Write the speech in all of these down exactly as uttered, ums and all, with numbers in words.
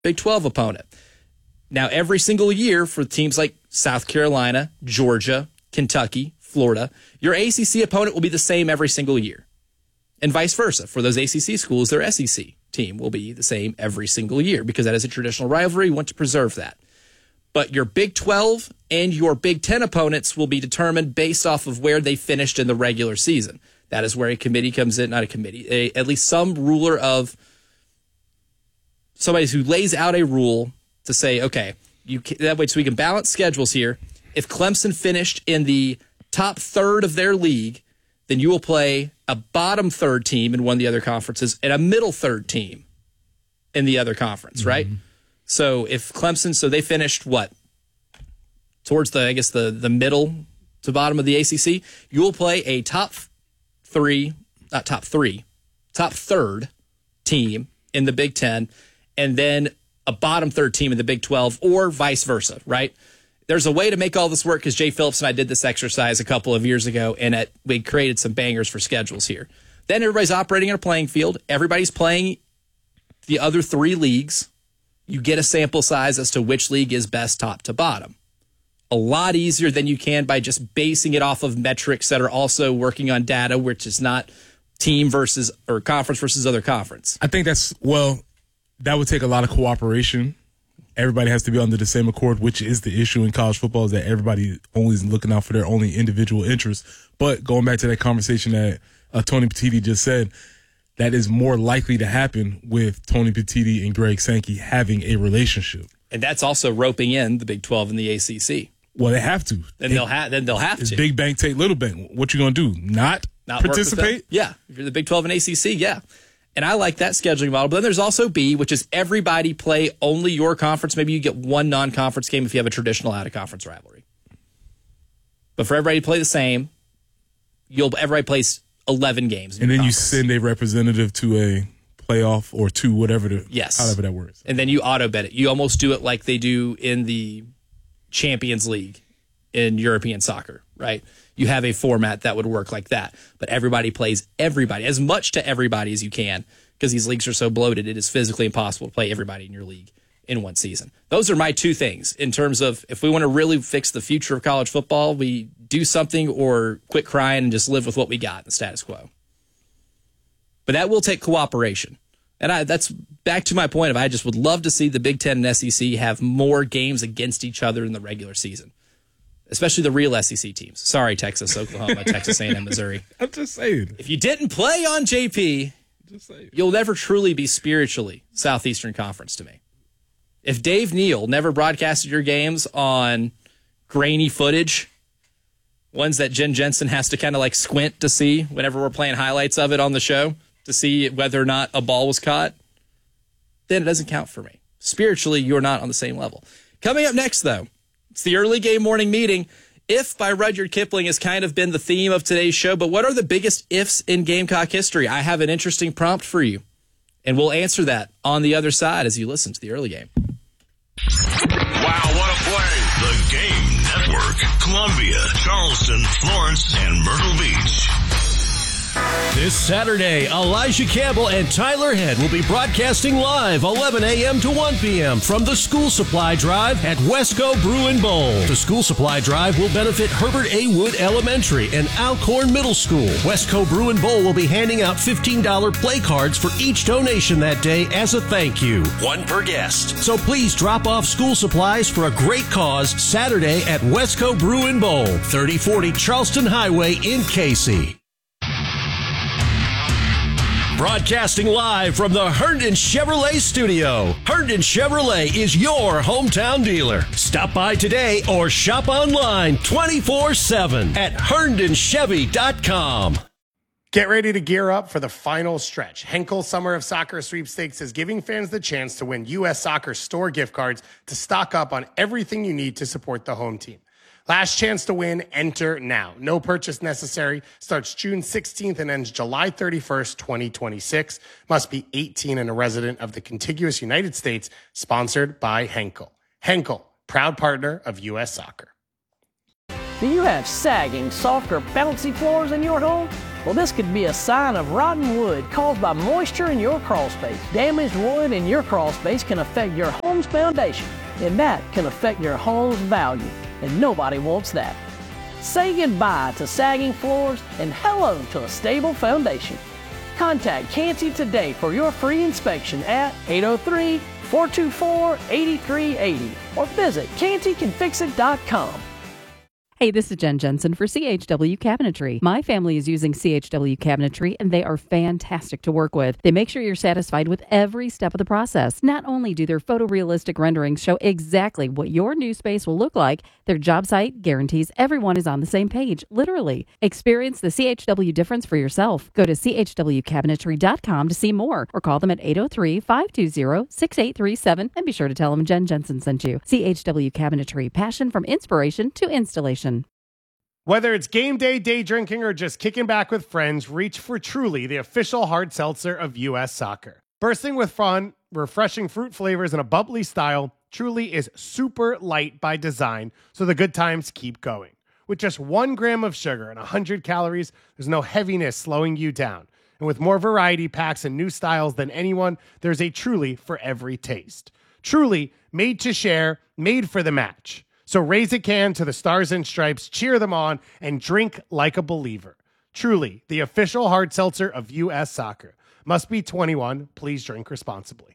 Big twelve opponent. Now, every single year for teams like South Carolina, Georgia, Kentucky, Florida, your A C C opponent will be the same every single year. And vice versa. For those A C C schools, their S E C team will be the same every single year because that is a traditional rivalry. You want to preserve that. But your Big twelve and your Big ten opponents will be determined based off of where they finished in the regular season. That is where a committee comes in, not a committee, a, at least some ruler of somebody who lays out a rule to say, okay, you that way so we can balance schedules here. If Clemson finished in the top third of their league, then you will play a bottom third team in one of the other conferences and a middle third team in the other conference, mm-hmm. right? So if Clemson, so they finished what? Towards the, I guess, the, the middle to bottom of the A C C, you will play a top three, not top three, top third team in the Big Ten, and then a bottom third team in the Big twelve, or vice versa, right? There's a way to make all this work because Jay Phillips and I did this exercise a couple of years ago, and it, we created some bangers for schedules here. Then everybody's operating in a playing field. Everybody's playing the other three leagues. You get a sample size as to which league is best top to bottom. A lot easier than you can by just basing it off of metrics that are also working on data, which is not team versus or conference versus other conference. I think that's, well, that would take a lot of cooperation. Everybody has to be under the same accord, which is the issue in college football, is that everybody only is looking out for their only individual interests. But going back to that conversation that uh, Tony Petitti just said, that is more likely to happen with Tony Petitti and Greg Sankey having a relationship. And that's also roping in the Big twelve and the A C C. Well, they have to. Then they'll have. Then they'll have it's to. Big bank take little bank. What you gonna do? Not, Not participate? Yeah, if you're the Big twelve and A C C, yeah. And I like that scheduling model. But then there's also B, which is everybody play only your conference. Maybe you get one non-conference game if you have a traditional out-of-conference rivalry. But for everybody to play the same, you'll everybody plays eleven games. And then conference. you send a representative to a playoff or two, whatever the yes. however that works. And then you auto bet it. You almost do it like they do in the Champions League in European soccer, right? You have a format that would work like that. But everybody plays everybody, as much to everybody as you can, because these leagues are so bloated, it is physically impossible to play everybody in your league in one season. Those are my two things in terms of if we want to really fix the future of college football, we do something or quit crying and just live with what we got in the status quo. But that will take cooperation. And I, that's back to my point of I just would love to see the Big Ten and S E C have more games against each other in the regular season, especially the real S E C teams. Sorry, Texas, Oklahoma, Texas A and M, Missouri. I'm just saying. If you didn't play on J P, just saying. You'll never truly be spiritually Southeastern Conference to me. If Dave Neal never broadcasted your games on grainy footage, ones that Jen Jensen has to kind of like squint to see whenever we're playing highlights of it on the show to see whether or not a ball was caught, then it doesn't count for me. Spiritually, you're not on the same level. Coming up next, though, it's the early game morning meeting. If by Rudyard Kipling has kind of been the theme of today's show, but what are the biggest ifs in Gamecock history? I have an interesting prompt for you, and we'll answer that on the other side as you listen to the early game. Wow, what a play. The Game Network, Columbia, Charleston, Florence, and Myrtle Beach. This Saturday, Elijah Campbell and Tyler Head will be broadcasting live eleven a.m. to one p.m. from the School Supply Drive at Wesco Brew and Bowl. The School Supply Drive will benefit Herbert A. Wood Elementary and Alcorn Middle School. Wesco Brew and Bowl will be handing out fifteen dollars play cards for each donation that day as a thank you. One per guest. So please drop off school supplies for a great cause Saturday at Wesco Brew and Bowl, thirty forty Charleston Highway in Casey. Broadcasting live from the Herndon Chevrolet studio. Herndon Chevrolet is your hometown dealer. Stop by today or shop online twenty-four seven at herndon chevy dot com. Get ready to gear up for the final stretch. Henkel Summer of Soccer Sweepstakes is giving fans the chance to win U S Soccer store gift cards to stock up on everything you need to support the home team. Last chance to win, enter now. No purchase necessary. Starts June sixteenth and ends July thirty-first, twenty twenty-six. Must be eighteen and a resident of the contiguous United States. Sponsored by Henkel. Henkel, proud partner of U S Soccer. Do you have sagging, soft, or bouncy floors in your home? Well, this could be a sign of rotten wood caused by moisture in your crawl space. Damaged wood in your crawl space can affect your home's foundation, and that can affect your home's value, and nobody wants that. Say goodbye to sagging floors and hello to a stable foundation. Contact Canty today for your free inspection at eight oh three, four two four, eight three eight zero or visit canty can fix it dot com. Hey, this is Jen Jensen for C H W Cabinetry. My family is using C H W Cabinetry, and they are fantastic to work with. They make sure you're satisfied with every step of the process. Not only do their photorealistic renderings show exactly what your new space will look like, their job site guarantees everyone is on the same page, literally. Experience the C H W difference for yourself. Go to C H W cabinetry dot com to see more, or call them at eight oh three, five two zero, six eight three seven, and be sure to tell them Jen Jensen sent you. C H W Cabinetry, passion from inspiration to installation. Whether it's game day, day drinking, or just kicking back with friends, reach for Truly, the official hard seltzer of U S Soccer. Bursting with fun, refreshing fruit flavors, and a bubbly style, Truly is super light by design, so the good times keep going. With just one gram of sugar and one hundred calories, there's no heaviness slowing you down. And with more variety packs and new styles than anyone, there's a Truly for every taste. Truly, made to share, made for the match. So raise a can to the Stars and Stripes, cheer them on, and drink like a believer. Truly, the official hard seltzer of U S Soccer. Must be twenty-one. Please drink responsibly.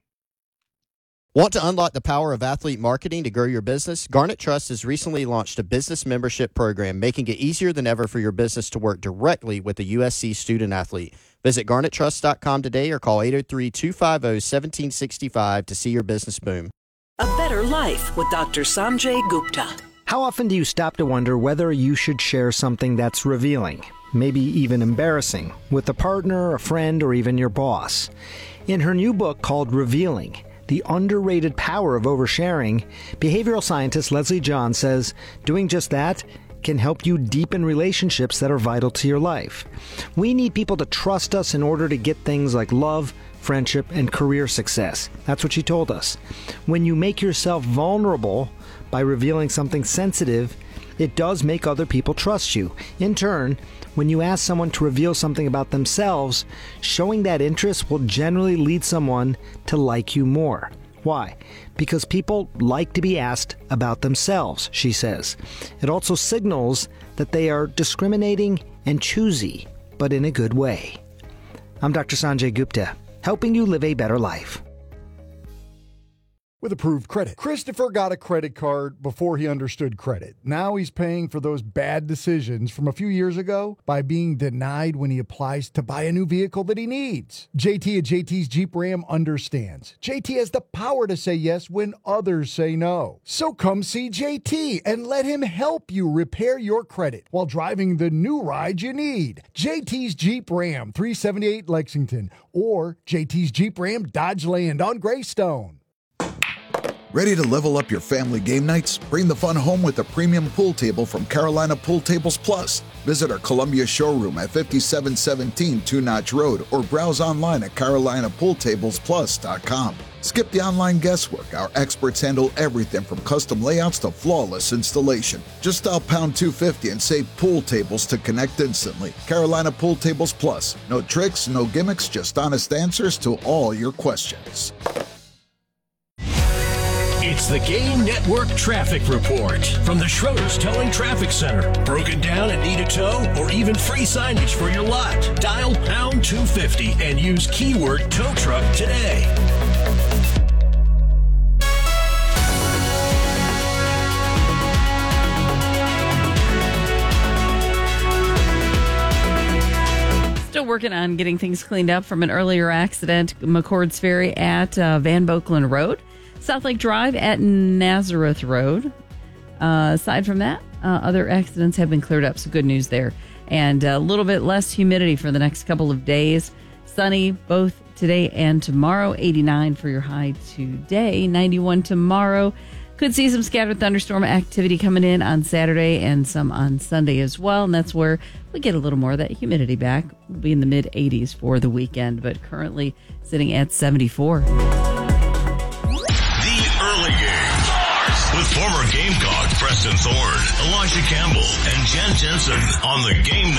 Want to unlock the power of athlete marketing to grow your business? Garnet Trust has recently launched a business membership program, making it easier than ever for your business to work directly with a U S C student athlete. Visit garnet trust dot com today or call eight oh three, two five oh, one seven six five to see your business boom. A better life with Doctor Sanjay Gupta. How often do you stop to wonder whether you should share something that's revealing, maybe even embarrassing, with a partner, a friend, or even your boss? In her new book called Revealing, The Underrated Power of Oversharing, behavioral scientist Leslie John says doing just that can help you deepen relationships that are vital to your life. We need people to trust us in order to get things like love, friendship, and career success. That's what she told us. When you make yourself vulnerable by revealing something sensitive, it does make other people trust you. In turn, when you ask someone to reveal something about themselves, showing that interest will generally lead someone to like you more. Why? Because people like to be asked about themselves, she says. It also signals that they are discriminating and choosy, but in a good way. I'm Doctor Sanjay Gupta, helping you live a better life. With approved credit. Christopher got a credit card before he understood credit. Now he's paying for those bad decisions from a few years ago by being denied when he applies to buy a new vehicle that he needs. J T at J T's Jeep Ram understands. J T has the power to say yes when others say no. So come see J T and let him help you repair your credit while driving the new ride you need. J T's Jeep Ram, three seventy-eight Lexington, or J T's Jeep Ram Dodge Land on Greystone. Ready to level up your family game nights? Bring the fun home with a premium pool table from Carolina Pool Tables Plus. Visit our Columbia showroom at fifty-seven seventeen Two Notch Road or browse online at carolina pool tables plus dot com. Skip the online guesswork. Our experts handle everything from custom layouts to flawless installation. Just dial pound two fifty and say pool tables to connect instantly. Carolina Pool Tables Plus. No tricks, no gimmicks, just honest answers to all your questions. It's the Game Network Traffic Report from the Schroeder's Towing Traffic Center. Broken down and need a tow or even free signage for your lot? Dial pound two fifty and use keyword tow truck today. Still working on getting things cleaned up from an earlier accident, McCord's Ferry at uh, Van Boecklen Road. South Lake Drive at Nazareth Road. Uh, aside from that, uh, other accidents have been cleared up, so good news there. And a little bit less humidity for the next couple of days. Sunny both today and tomorrow. eighty-nine for your high today, ninety-one tomorrow. Could see some scattered thunderstorm activity coming in on Saturday and some on Sunday as well. And that's where we get a little more of that humidity back. We'll be in the mid eighties for the weekend, but currently sitting at seventy-four. With former Gamecock Preston Thorne, Elijah Campbell, and Jen Jensen on the Game